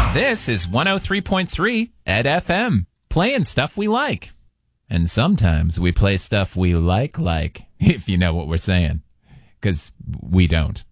This is 103.3 Ed FM, playing stuff we like. And sometimes we play stuff we like, if you know what we're saying. Because we don't.